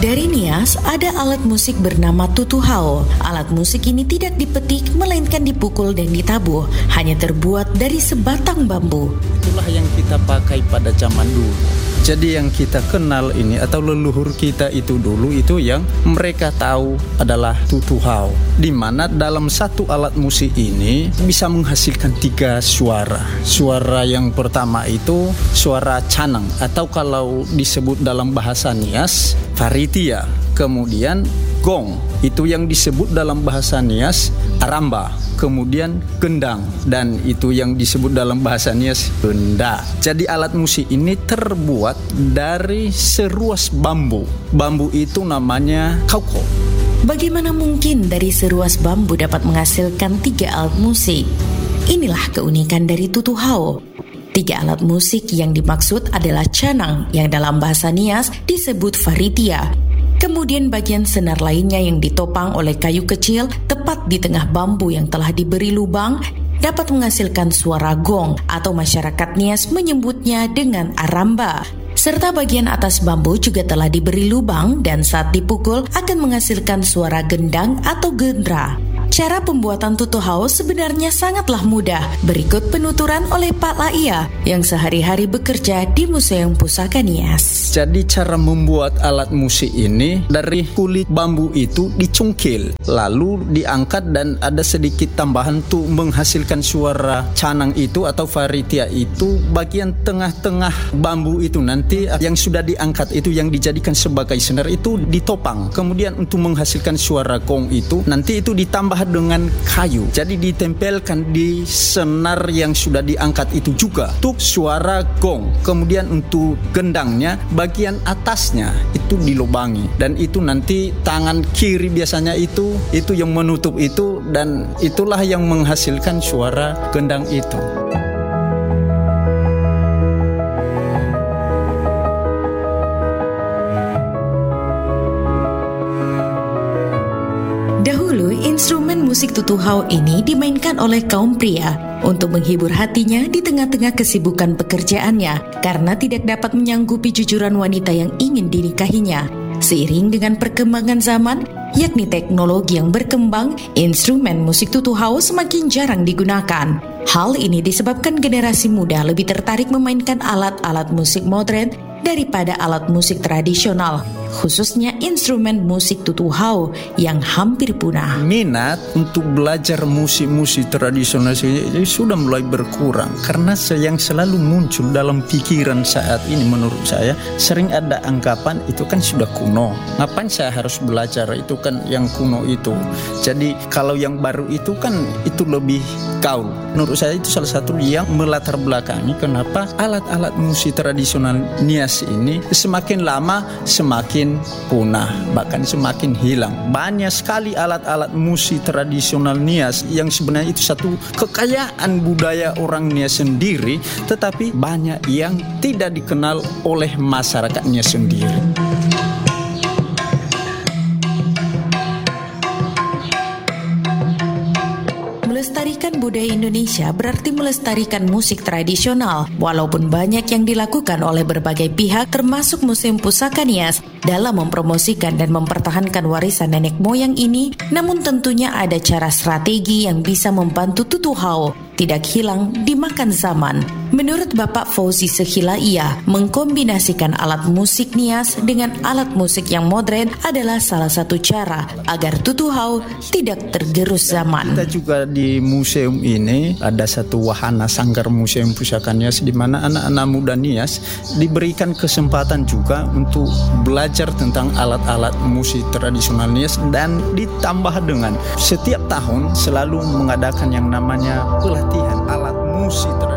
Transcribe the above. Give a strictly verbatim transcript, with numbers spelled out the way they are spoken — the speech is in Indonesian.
Dari Nias, ada alat musik bernama tutuhao. Alat musik ini tidak dipetik, melainkan dipukul dan ditabuh. Hanya terbuat dari sebatang bambu. Itulah yang kita pakai pada zaman dulu. Jadi yang kita kenal ini atau leluhur kita itu dulu itu yang mereka tahu adalah tutuhao. Di mana dalam satu alat musik ini bisa menghasilkan tiga suara. Suara yang pertama itu suara canang atau kalau disebut dalam bahasa Nias, faritia. Kemudian gong, itu yang disebut dalam bahasa Nias aramba. Kemudian gendang, dan itu yang disebut dalam bahasa Nias benda. Jadi alat musik ini terbuat dari seruas bambu. Bambu itu namanya kauko. Bagaimana mungkin dari seruas bambu dapat menghasilkan tiga alat musik? Inilah keunikan dari tutuhao. Tiga alat musik yang dimaksud adalah canang, yang dalam bahasa Nias disebut faritia. Kemudian bagian senar lainnya yang ditopang oleh kayu kecil tepat di tengah bambu yang telah diberi lubang dapat menghasilkan suara gong atau masyarakat Nias menyebutnya dengan aramba. Serta bagian atas bambu juga telah diberi lubang dan saat dipukul akan menghasilkan suara gendang atau gendra. Cara pembuatan tutuhao sebenarnya sangatlah mudah. Berikut penuturan oleh Pak Laia yang sehari-hari bekerja di Museum Pusaka Nias. Jadi cara membuat alat musik ini dari kulit bambu itu dicungkil, lalu diangkat dan ada sedikit tambahan untuk menghasilkan suara canang itu atau faritia itu. Bagian tengah-tengah bambu itu nanti yang sudah diangkat itu yang dijadikan sebagai senar itu ditopang. Kemudian untuk menghasilkan suara gong itu nanti itu ditambah dengan kayu. Jadi ditempelkan di senar yang sudah diangkat itu juga untuk suara gong. Kemudian untuk gendangnya bagian atasnya itu dilubangi dan itu nanti tangan kiri biasanya itu itu yang menutup itu dan itulah yang menghasilkan suara gendang itu. Dahulu, instrumen musik tutuhao ini dimainkan oleh kaum pria untuk menghibur hatinya di tengah-tengah kesibukan pekerjaannya karena tidak dapat menyanggupi jujuran wanita yang ingin dinikahinya. Seiring dengan perkembangan zaman, yakni teknologi yang berkembang, instrumen musik tutuhao semakin jarang digunakan. Hal ini disebabkan generasi muda lebih tertarik memainkan alat-alat musik modern daripada alat musik tradisional, khususnya instrumen musik tutuhao yang hampir punah. Minat untuk belajar musik-musik tradisional ini sudah mulai berkurang karena yang selalu muncul dalam pikiran saat ini menurut saya sering ada anggapan itu kan sudah kuno. Ngapain saya harus belajar itu kan yang kuno itu. Jadi kalau yang baru itu kan itu lebih gaul. Menurut saya itu salah satu yang melatar belakangi kenapa alat-alat musik tradisional Nias ini semakin lama semakin punah, bahkan semakin hilang. Banyak sekali alat-alat musik tradisional Nias yang sebenarnya itu satu kekayaan budaya orang Nias sendiri, tetapi banyak yang tidak dikenal oleh masyarakat Nias sendiri. Melestarikan budaya Indonesia berarti melestarikan musik tradisional. Walaupun banyak yang dilakukan oleh berbagai pihak termasuk Museum Pusaka Nias dalam mempromosikan dan mempertahankan warisan nenek moyang ini, namun tentunya ada cara strategi yang bisa membantu tutuhao tidak hilang dimakan zaman. Menurut Bapak Fauzi Sehilaia, mengkombinasikan alat musik Nias dengan alat musik yang modern adalah salah satu cara agar tutuhao tidak tergerus zaman. Kita juga di museum ini ada satu wahana sanggar Museum Pusaka Nias di mana anak-anak muda Nias diberikan kesempatan juga untuk belajar tentang alat-alat musik tradisional Nias dan ditambah dengan setiap tahun selalu mengadakan yang namanya pelatihan alat musik tradisional